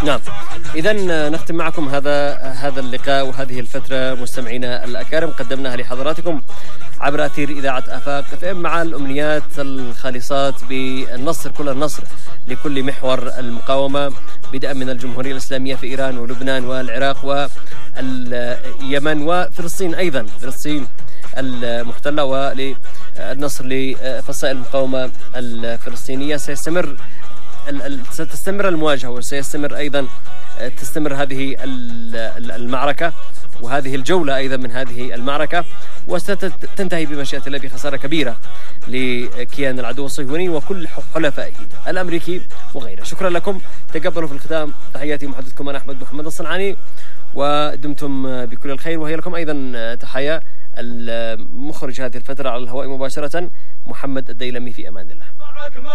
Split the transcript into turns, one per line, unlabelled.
نعم، إذن نختم معكم هذا اللقاء وهذه الفترة مستمعينا الأكارم، قدمناها لحضراتكم عبر أثير إذاعة آفاق FM مع الأمنيات الخالصات بالنصر، كل النصر لكل محور المقاومة، بدءا من الجمهورية الإسلامية في إيران ولبنان والعراق واليمن وفلسطين، أيضا فلسطين المحتلة، وللنصر لفصائل المقاومة الفلسطينية. ستستمر المواجهة، وسيستمر أيضا تستمر هذه المعركة وهذه الجولة أيضا من هذه المعركة، وستنتهي بمشيئة الله بخسارة كبيرة لكيان العدو الصهيوني وكل حلفائه الأمريكي وغيره. شكرا لكم، تقبلوا في الختام تحياتي محدثكم أنا أحمد محمد الصنعاني، ودمتم بكل الخير، وهي لكم أيضا تحية المخرج هذه الفترة على الهواء مباشرة محمد الديلمي، في أمان الله.